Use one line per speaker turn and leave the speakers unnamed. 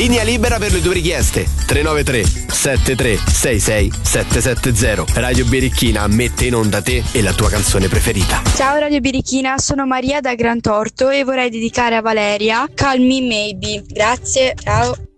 Linea libera per le tue richieste. 393 7366 770. Radio Birichina mette in onda te e la tua canzone preferita.
Ciao Radio Birichina, sono Maria da Grantorto e vorrei dedicare a Valeria Call Me Maybe. Grazie, ciao.